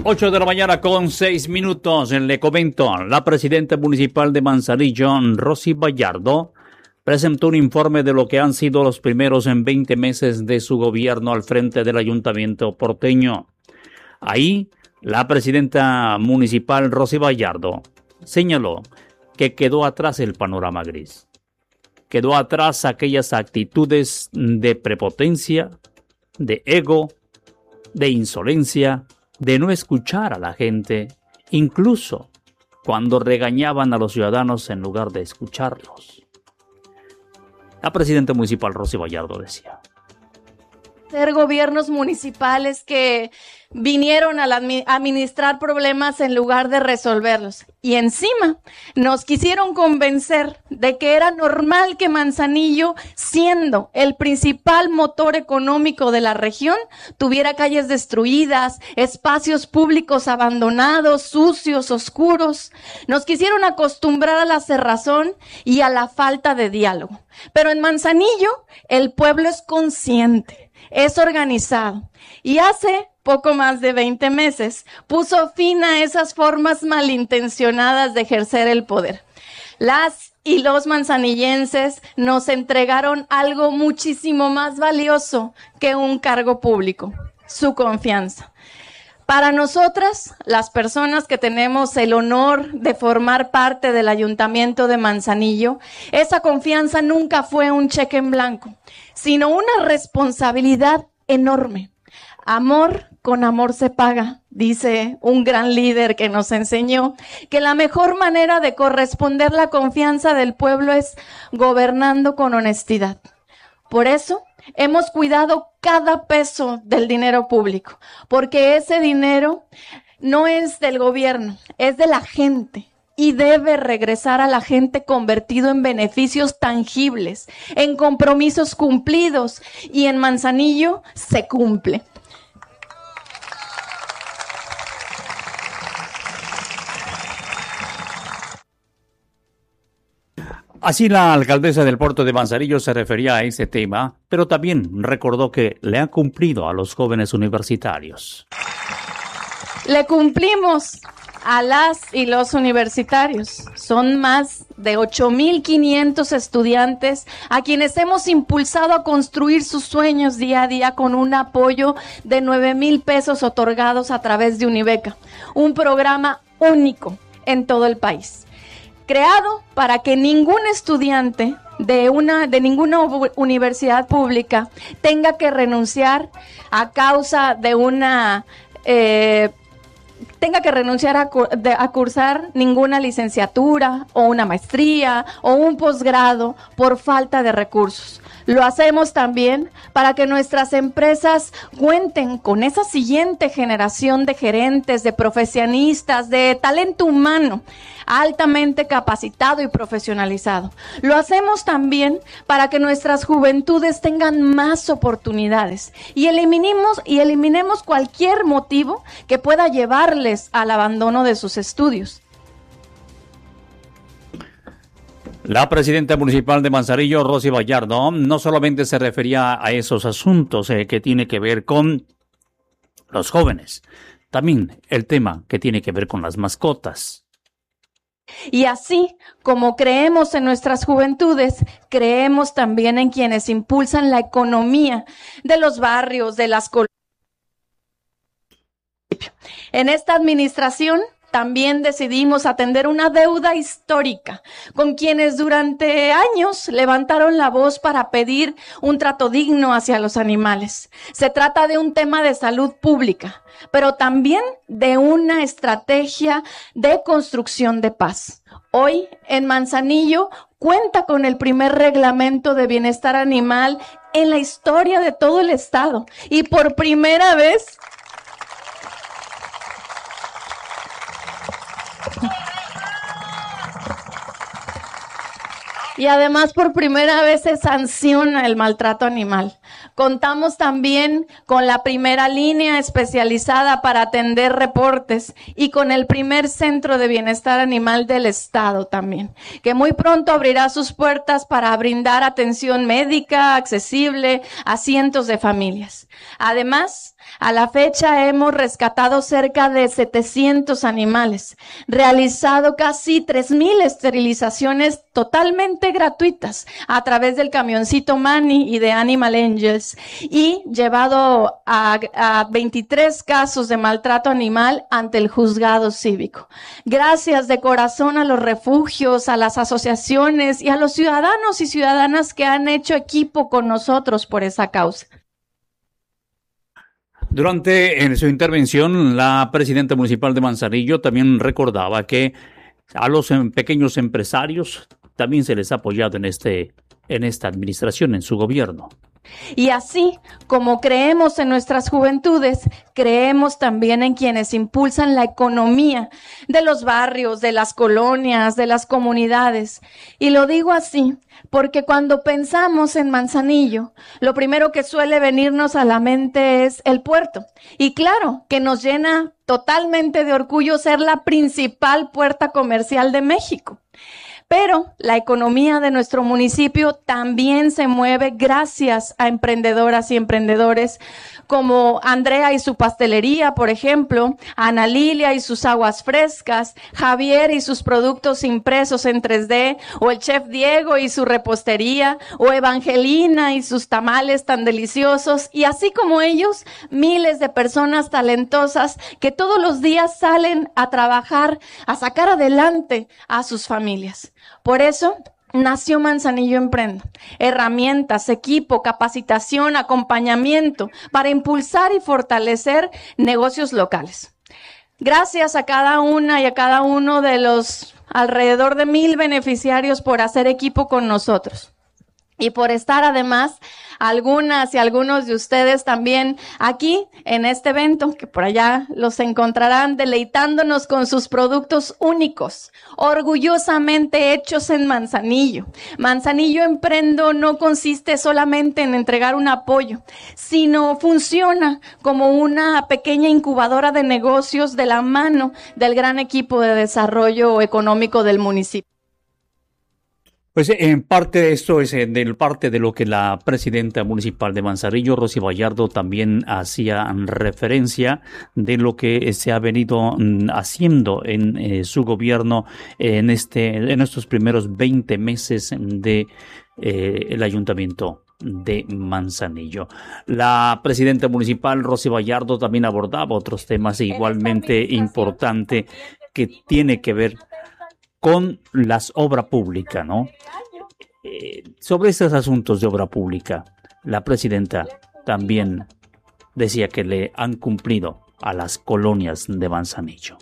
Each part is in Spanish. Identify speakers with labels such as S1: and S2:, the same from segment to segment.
S1: 8 de la mañana con 6 minutos. Le comento, la presidenta municipal de Manzanillo, Rosy Vallardo, presentó un informe de lo que han sido los primeros en 20 meses de su gobierno al frente del ayuntamiento porteño. Ahí, la presidenta municipal, Rosy Vallardo, señaló que quedó atrás el panorama gris. Quedó atrás aquellas actitudes de prepotencia, de ego, de insolencia, de no escuchar a la gente, incluso cuando regañaban a los ciudadanos en lugar de escucharlos. La presidenta municipal Rosy Vallardo decía:
S2: ser gobiernos municipales que vinieron a administrar problemas en lugar de resolverlos. Y encima nos quisieron convencer de que era normal que Manzanillo, siendo el principal motor económico de la región, tuviera calles destruidas, espacios públicos abandonados, sucios, oscuros. Nos quisieron acostumbrar a la cerrazón y a la falta de diálogo. Pero en Manzanillo el pueblo es consciente, es organizado, y hace poco más de 20 meses puso fin a esas formas malintencionadas de ejercer el poder. Las y los manzanillenses nos entregaron algo muchísimo más valioso que un cargo público: su confianza. Para nosotras, las personas que tenemos el honor de formar parte del Ayuntamiento de Manzanillo, esa confianza nunca fue un cheque en blanco, sino una responsabilidad enorme. Amor con amor se paga, dice un gran líder que nos enseñó que la mejor manera de corresponder la confianza del pueblo es gobernando con honestidad. Por eso hemos cuidado cada peso del dinero público, porque ese dinero no es del gobierno, es de la gente. Y debe regresar a la gente convertido en beneficios tangibles, en compromisos cumplidos, y en Manzanillo se cumple.
S1: Así la alcaldesa del puerto de Manzanillo se refería a este tema, pero también recordó que le ha cumplido a los jóvenes universitarios.
S2: Le cumplimos a las y los universitarios. Son más de 8,500 estudiantes a quienes hemos impulsado a construir sus sueños día a día con un apoyo de 9,000 pesos otorgados a través de Unibeca, un programa único en todo el país, creado para que ningún estudiante de ninguna universidad pública tenga que renunciar a causa de tenga que renunciar a cursar ninguna licenciatura o una maestría o un posgrado por falta de recursos. Lo hacemos también para que nuestras empresas cuenten con esa siguiente generación de gerentes, de profesionistas, de talento humano altamente capacitado y profesionalizado. Lo hacemos también para que nuestras juventudes tengan más oportunidades y eliminemos cualquier motivo que pueda llevarles al abandono de sus estudios.
S1: La presidenta municipal de Manzanillo, Rosy Vallardo, no solamente se refería a esos asuntos que tiene que ver con los jóvenes, también el tema que tiene que ver con las mascotas.
S2: Y así como creemos en nuestras juventudes, creemos también en quienes impulsan la economía de los barrios, de las colonias. En esta administración también decidimos atender una deuda histórica con quienes durante años levantaron la voz para pedir un trato digno hacia los animales. Se trata de un tema de salud pública, pero también de una estrategia de construcción de paz. Hoy, en Manzanillo, cuenta con el primer reglamento de bienestar animal en la historia de todo el estado. Y por primera vez y además por primera vez se sanciona el maltrato animal. Contamos también con la primera línea especializada para atender reportes y con el primer centro de bienestar animal del estado también, que muy pronto abrirá sus puertas para brindar atención médica accesible a cientos de familias. Además, A la fecha hemos rescatado cerca de 700 animales, realizado casi 3,000 esterilizaciones totalmente gratuitas a través del camioncito Manny y de Animal Angels, y llevado a 23 casos de maltrato animal ante el juzgado cívico. Gracias de corazón a los refugios, a las asociaciones y a los ciudadanos y ciudadanas que han hecho equipo con nosotros por esa causa.
S1: Durante su intervención, la presidenta municipal de Manzanillo también recordaba que a los pequeños empresarios también se les ha apoyado en esta administración, en su gobierno.
S2: Y así como creemos en nuestras juventudes, creemos también en quienes impulsan la economía de los barrios, de las colonias, de las comunidades. Y lo digo así porque cuando pensamos en Manzanillo, lo primero que suele venirnos a la mente es el puerto. Y claro, que nos llena totalmente de orgullo ser la principal puerta comercial de México. Pero la economía de nuestro municipio también se mueve gracias a emprendedoras y emprendedores como Andrea y su pastelería, por ejemplo, Ana Lilia y sus aguas frescas, Javier y sus productos impresos en 3D, o el chef Diego y su repostería, o Evangelina y sus tamales tan deliciosos, y así como ellos, miles de personas talentosas que todos los días salen a trabajar, a sacar adelante a sus familias. Por eso nació Manzanillo Emprende. Herramientas, equipo, capacitación, acompañamiento para impulsar y fortalecer negocios locales. Gracias a cada una y a cada uno de los alrededor de 1,000 beneficiarios por hacer equipo con nosotros. Y por estar además algunas y algunos de ustedes también aquí en este evento, que por allá los encontrarán deleitándonos con sus productos únicos, orgullosamente hechos en Manzanillo. Manzanillo Emprendo no consiste solamente en entregar un apoyo, sino funciona como una pequeña incubadora de negocios de la mano del gran equipo de desarrollo económico del municipio.
S1: Pues en parte de esto es parte de lo que la presidenta municipal de Manzanillo, Rosy Vallardo, también hacía referencia de lo que se ha venido haciendo en su gobierno en estos primeros 20 meses de el ayuntamiento de Manzanillo. La presidenta municipal, Rosy Vallardo, también abordaba otros temas igualmente importantes que tiene que ver con las obras públicas, ¿no? Sobre estos asuntos de obra pública, la presidenta también decía que le han cumplido a las colonias de Manzanillo.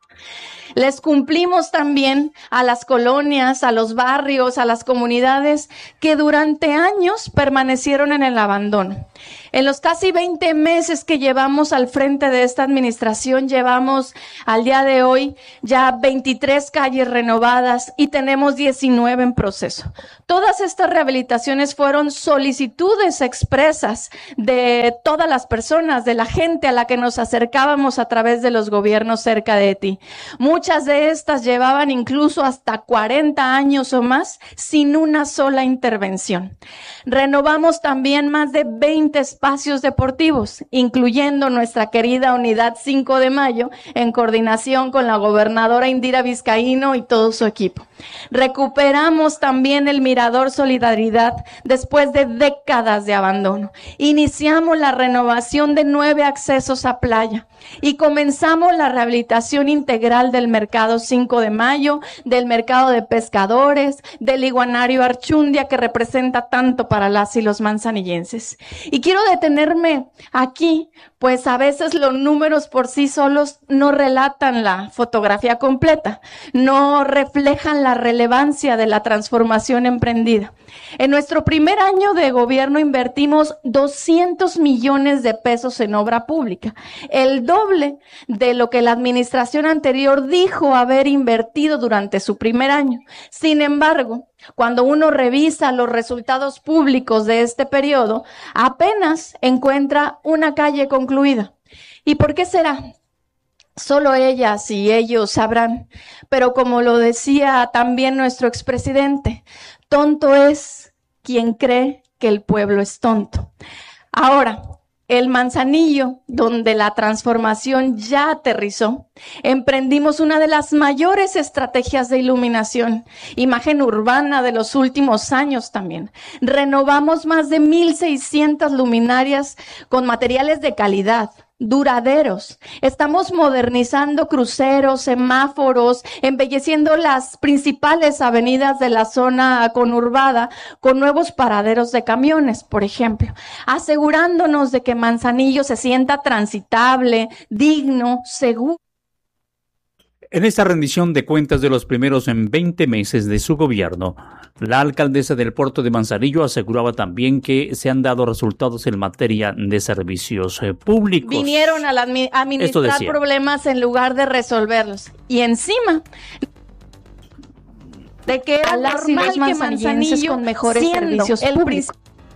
S2: Les cumplimos también a las colonias, a los barrios, a las comunidades que durante años permanecieron en el abandono. En los casi 20 meses que llevamos al frente de esta administración, llevamos al día de hoy ya 23 calles renovadas y tenemos 19 en proceso. Todas estas rehabilitaciones fueron solicitudes expresas de todas las personas, de la gente a la que nos acercábamos a través de los gobiernos cerca de ti. Muchas de estas llevaban incluso hasta 40 años o más sin una sola intervención. Renovamos también más de 20 espacios deportivos, incluyendo nuestra querida Unidad 5 de Mayo, en coordinación con la gobernadora Indira Vizcaíno y todo su equipo. Recuperamos también el Mirador Solidaridad después de décadas de abandono. Iniciamos la renovación de 9 accesos a playa y comenzamos la rehabilitación integral del Mercado 5 de Mayo, del Mercado de Pescadores, del Iguanario Archundia, que representa tanto para las y los manzanillenses. Y quiero detenerme aquí, pues a veces los números por sí solos no relatan la fotografía completa, no reflejan la relevancia de la transformación emprendida. En nuestro primer año de gobierno invertimos 200 millones de pesos en obra pública, el doble de lo que la administración anterior dijo haber invertido durante su primer año. Sin embargo, cuando uno revisa los resultados públicos de este periodo, apenas encuentra una calle concluida. ¿Y por qué será? Solo ellas y ellos sabrán. Pero como lo decía también nuestro expresidente, tonto es quien cree que el pueblo es tonto. Ahora, el Manzanillo, donde la transformación ya aterrizó, emprendimos una de las mayores estrategias de iluminación, imagen urbana de los últimos años también. Renovamos más de 1,600 luminarias con materiales de calidad, duraderos. Estamos modernizando cruceros, semáforos, embelleciendo las principales avenidas de la zona conurbada con nuevos paraderos de camiones, por ejemplo, asegurándonos de que Manzanillo se sienta transitable, digno, seguro.
S1: En esta rendición de cuentas de los primeros en 20 meses de su gobierno, la alcaldesa del puerto de Manzanillo aseguraba también que se han dado resultados en materia de servicios públicos.
S2: Vinieron a administrar problemas en lugar de resolverlos. Y encima de que era normal que Manzanillo con mejores servicios públicos.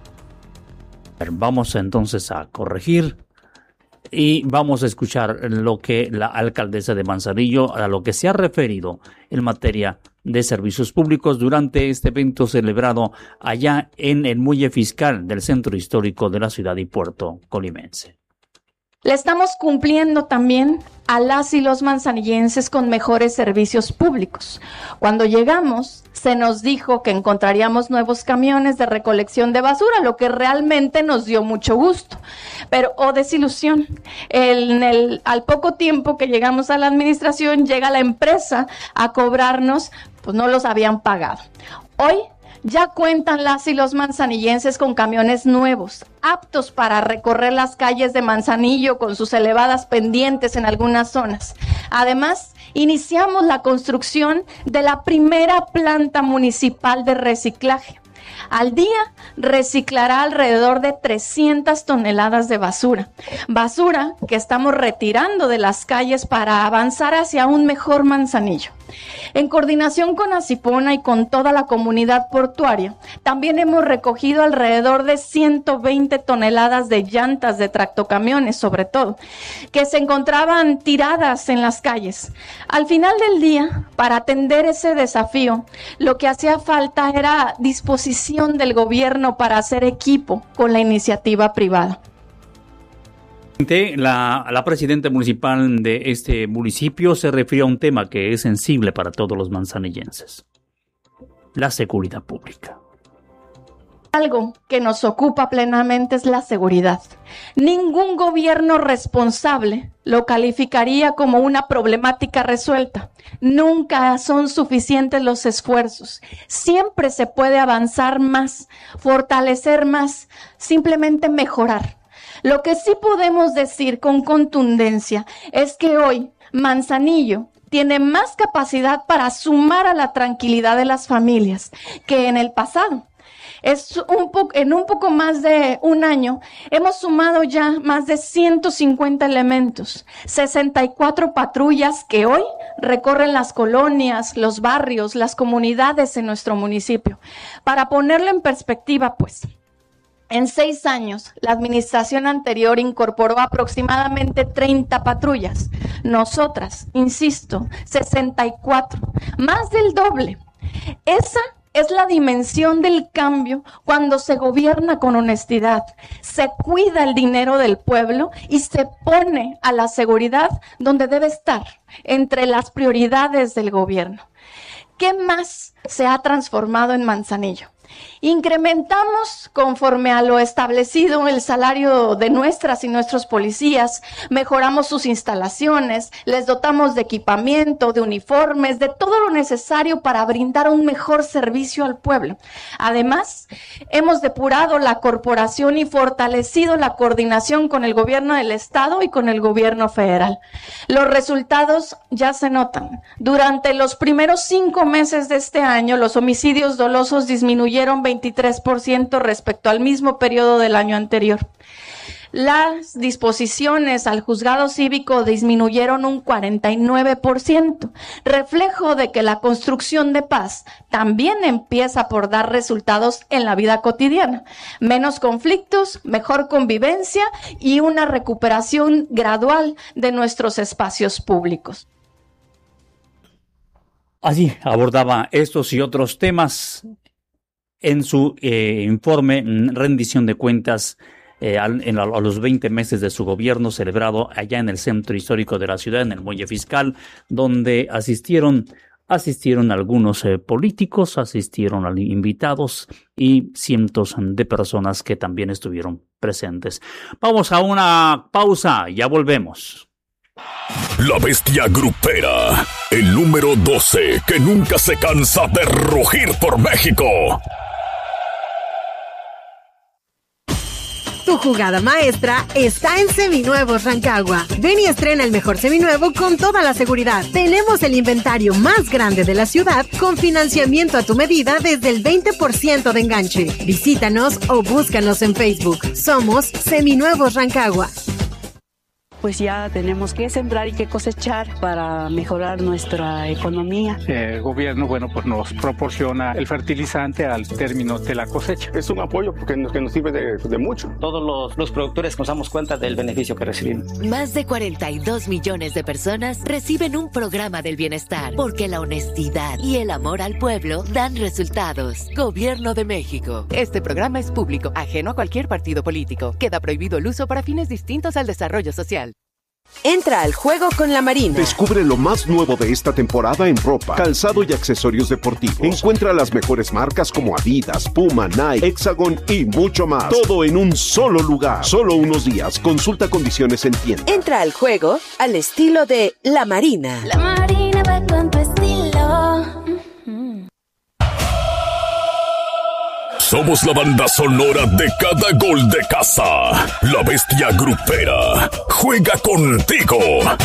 S1: Vamos entonces a corregir. Y vamos a escuchar lo que la alcaldesa de Manzanillo, a lo que se ha referido en materia de servicios públicos durante este evento celebrado allá en el muelle fiscal del centro histórico de la ciudad y puerto colimense.
S2: Le estamos cumpliendo también a las y los manzanillenses con mejores servicios públicos. Cuando llegamos, se nos dijo que encontraríamos nuevos camiones de recolección de basura, lo que realmente nos dio mucho gusto. Pero, desilusión, al poco tiempo que llegamos a la administración, llega la empresa a cobrarnos, pues no los habían pagado. Hoy ya cuentan las y los manzanillenses con camiones nuevos, aptos para recorrer las calles de Manzanillo con sus elevadas pendientes en algunas zonas. Además, iniciamos la construcción de la primera planta municipal de reciclaje. Al día reciclará alrededor de 300 toneladas de basura que estamos retirando de las calles para avanzar hacia un mejor Manzanillo. En coordinación con Acipona y con toda la comunidad portuaria, también hemos recogido alrededor de 120 toneladas de llantas de tractocamiones, sobre todo, que se encontraban tiradas en las calles. Al final del día, para atender ese desafío, lo que hacía falta era disposición del gobierno para hacer equipo con la iniciativa privada.
S1: La presidenta municipal de este municipio se refirió a un tema que es sensible para todos los manzanillenses: la seguridad pública.
S2: Algo que nos ocupa plenamente es la seguridad. Ningún gobierno responsable lo calificaría como una problemática resuelta. Nunca son suficientes los esfuerzos. Siempre se puede avanzar más, fortalecer más, simplemente mejorar. Lo que sí podemos decir con contundencia es que hoy Manzanillo tiene más capacidad para sumar a la tranquilidad de las familias que en el pasado. En un poco más de un año hemos sumado ya más de 150 elementos, 64 patrullas que hoy recorren las colonias, los barrios, las comunidades en nuestro municipio. Para ponerlo en perspectiva, pues, en 6 años, la administración anterior incorporó aproximadamente 30 patrullas. Nosotras, insisto, 64, más del doble. Esa es la dimensión del cambio cuando se gobierna con honestidad, se cuida el dinero del pueblo y se pone a la seguridad donde debe estar, entre las prioridades del gobierno. ¿Qué más se ha transformado en Manzanillo? Incrementamos, conforme a lo establecido, el salario de nuestras y nuestros policías, mejoramos sus instalaciones, les dotamos de equipamiento, de uniformes, de todo lo necesario para brindar un mejor servicio al pueblo. Además, hemos depurado la corporación y fortalecido la coordinación con el gobierno del estado y con el gobierno federal. Los resultados ya se notan. Durante los primeros 5 meses de este año, los homicidios dolosos disminuyeron 23% respecto al mismo periodo del año anterior. Las disposiciones al juzgado cívico disminuyeron un 49%, reflejo de que la construcción de paz también empieza por dar resultados en la vida cotidiana. Menos conflictos, mejor convivencia y una recuperación gradual de nuestros espacios públicos.
S1: Así abordaba estos y otros temas en su informe rendición de cuentas a los 20 meses de su gobierno, celebrado allá en el centro histórico de la ciudad, en el Muelle Fiscal, donde asistieron algunos políticos, asistieron invitados y cientos de personas que también estuvieron presentes. Vamos a una pausa, ya volvemos.
S3: La bestia grupera, el número 12 que nunca se cansa de rugir por México.
S4: Tu jugada maestra está en Seminuevos Rancagua. Ven y estrena el mejor seminuevo con toda la seguridad. Tenemos el inventario más grande de la ciudad con financiamiento a tu medida desde el 20% de enganche. Visítanos o búscanos en Facebook. Somos Seminuevos Rancagua.
S5: Pues ya tenemos que sembrar y que cosechar para mejorar nuestra economía.
S6: El gobierno, pues nos proporciona el fertilizante al término de la cosecha.
S7: Es un apoyo porque nos sirve de mucho.
S8: Todos los productores nos damos cuenta del beneficio que recibimos.
S9: Más de 42 millones de personas reciben un programa del bienestar porque la honestidad y el amor al pueblo dan resultados. Gobierno de México.
S10: Este programa es público, ajeno a cualquier partido político. Queda prohibido el uso para fines distintos al desarrollo social.
S11: Entra al juego con la Marina.
S12: Descubre lo más nuevo de esta temporada en ropa, calzado y accesorios deportivos. Encuentra las mejores marcas como Adidas, Puma, Nike, Hexagon y mucho más. Todo en un solo lugar. Solo unos días. Consulta condiciones en tienda.
S11: Entra al juego al estilo de la Marina.
S13: La Marina va con tu estilo.
S3: Somos la banda sonora de cada gol de casa. La bestia grupera juega contigo.